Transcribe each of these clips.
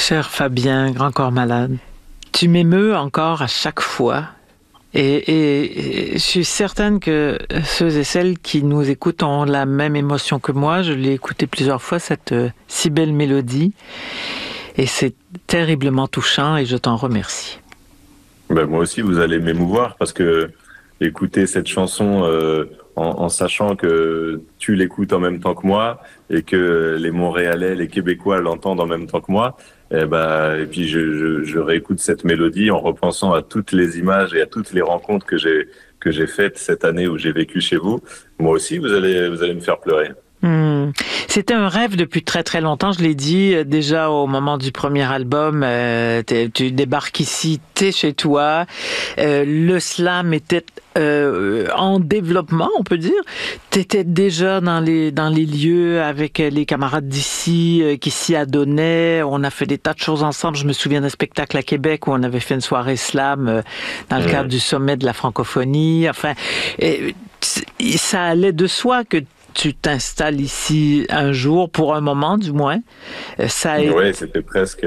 Cher Fabien, grand corps malade, tu m'émeus encore à chaque fois. Et je suis certaine que ceux et celles qui nous écoutent ont la même émotion que moi. Je l'ai écouté plusieurs fois, cette si belle mélodie. Et c'est terriblement touchant et je t'en remercie. Ben, moi aussi, vous allez m'émouvoir parce que écouter cette chanson en sachant que tu l'écoutes en même temps que moi et que les Montréalais, les Québécois l'entendent en même temps que moi, et puis je réécoute cette mélodie en repensant à toutes les images et à toutes les rencontres que j'ai faites cette année où j'ai vécu chez vous. Moi aussi, vous allez me faire pleurer. C'était un rêve depuis très très longtemps, je l'ai dit déjà au moment du premier album, tu débarques ici, t'es chez toi, le slam était en développement, on peut dire. T'étais déjà dans les lieux avec les camarades d'ici qui s'y adonnaient, on a fait des tas de choses ensemble. Je me souviens d'un spectacle à Québec où on avait fait une soirée slam dans le cadre du sommet de la francophonie. Enfin, ça allait de soi que tu t'installes ici un jour, pour un moment du moins. Oui, c'était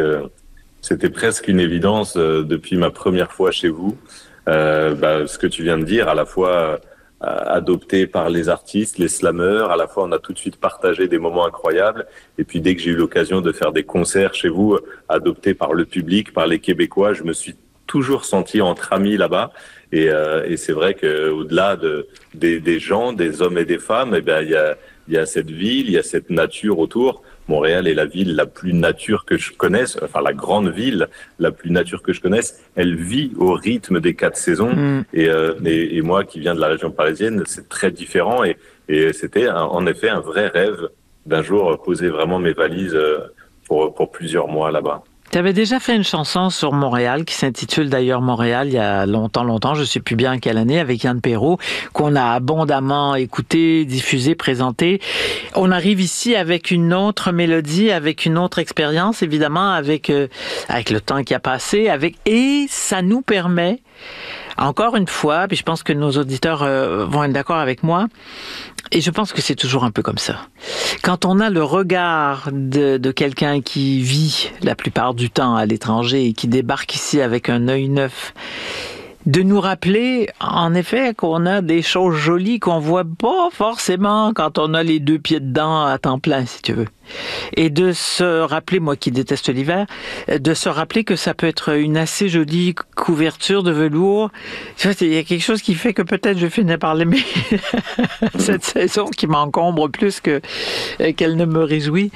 presque une évidence depuis ma première fois chez vous. Ce que tu viens de dire, à la fois adopté par les artistes, les slameurs, à la fois on a tout de suite partagé des moments incroyables. Et puis dès que j'ai eu l'occasion de faire des concerts chez vous, adopté par le public, par les Québécois, je me suis toujours senti entre amis là-bas. Et c'est vrai que au-delà des gens, des hommes et des femmes, il y a cette ville, il y a cette nature autour. Montréal est la ville la plus nature que je connaisse, enfin la grande ville la plus nature que je connaisse. Elle vit au rythme des 4 saisons. Et moi qui viens de la région parisienne, c'est très différent. Et c'était en effet un vrai rêve d'un jour poser vraiment mes valises pour plusieurs mois là-bas. Tu avais déjà fait une chanson sur Montréal qui s'intitule d'ailleurs Montréal il y a longtemps, je ne sais plus bien en quelle année, avec Yann Perrault, qu'on a abondamment écouté, diffusé, présenté. On arrive ici avec une autre mélodie, avec une autre expérience, évidemment, avec le temps qui a passé, et ça nous permet, encore une fois, puis je pense que nos auditeurs vont être d'accord avec moi, et je pense que c'est toujours un peu comme ça. Quand on a le regard de quelqu'un qui vit la plupart du temps à l'étranger et qui débarque ici avec un œil neuf, de nous rappeler, en effet, qu'on a des choses jolies qu'on voit pas forcément quand on a les 2 pieds dedans à temps plein, si tu veux. Et de se rappeler, moi qui déteste l'hiver, de se rappeler que ça peut être une assez jolie couverture de velours. Tu vois, il y a quelque chose qui fait que peut-être je finis par l'aimer. Cette saison qui m'encombre plus qu'elle ne me réjouit.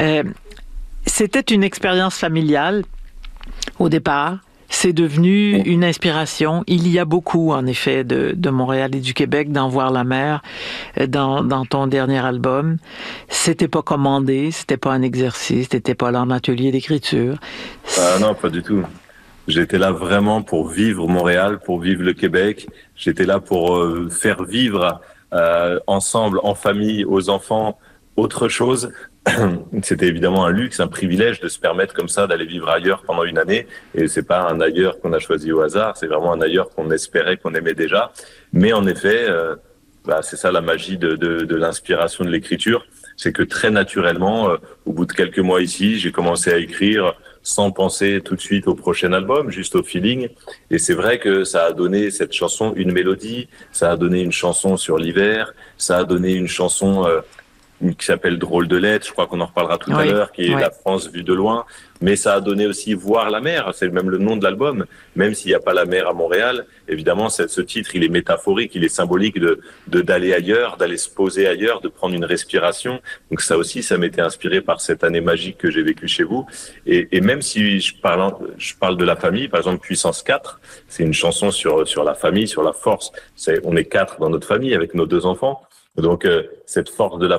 C'était une expérience familiale au départ. C'est devenu une inspiration. Il y a beaucoup, en effet, de Montréal et du Québec d'en voir la mer dans ton dernier album. C'était pas commandé, c'était pas un exercice, t'étais pas là en atelier d'écriture. Non, pas du tout. J'étais là vraiment pour vivre Montréal, pour vivre le Québec. J'étais là pour faire vivre ensemble, en famille, aux enfants, autre chose. C'était évidemment un luxe, un privilège de se permettre comme ça d'aller vivre ailleurs pendant une année. Et c'est pas un ailleurs qu'on a choisi au hasard, c'est vraiment un ailleurs qu'on espérait, qu'on aimait déjà. Mais en effet, c'est ça la magie de l'inspiration de l'écriture. C'est que très naturellement, au bout de quelques mois ici, j'ai commencé à écrire sans penser tout de suite au prochain album, juste au feeling. Et c'est vrai que ça a donné cette chanson une mélodie, ça a donné une chanson sur l'hiver, ça a donné une chanson qui s'appelle Drôle de lettre, je crois qu'on en reparlera tout à l'heure, qui est La France vue de loin. Mais ça a donné aussi Voir la mer, c'est même le nom de l'album. Même s'il n'y a pas la mer à Montréal, évidemment, ce titre, il est métaphorique, il est symbolique d'aller ailleurs, d'aller se poser ailleurs, de prendre une respiration. Donc ça aussi, ça m'était inspiré par cette année magique que j'ai vécue chez vous. Et même si je parle de la famille, par exemple, Puissance 4, c'est une chanson sur la famille, sur la force. On est 4 dans notre famille avec nos 2 enfants. Donc cette force de la